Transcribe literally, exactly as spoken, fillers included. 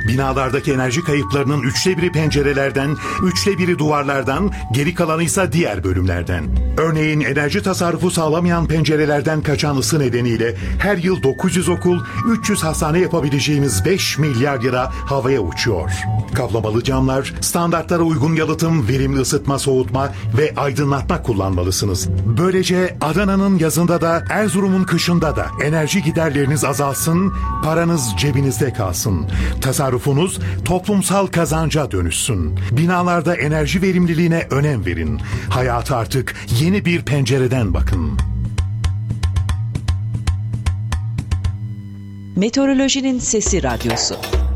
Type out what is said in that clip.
Binalardaki enerji kayıplarının üçte biri pencerelerden, üçte biri duvarlardan, geri kalanı ise diğer bölümlerden. Örneğin enerji tasarrufu sağlamayan pencerelerden kaçan ısı nedeniyle her yıl dokuz yüz okul, üç yüz hastane yapabileceğimiz beş milyar lira havaya uçuyor. Kaplamalı camlar, standartlara uygun yalıtım, verimli ısıtma, soğutma ve aydınlatma kullanmalısınız. Böylece Adana'nın yazında da, Erzurum'un kışında da enerji giderleriniz azalsın, paranız cebinizde kalsın. Tasarrufunuz toplumsal kazanca dönüşsün. Binalarda enerji verimliliğine önem verin. Hayata artık yeni bir pencereden bakın. Meteorolojinin Sesi Radyosu.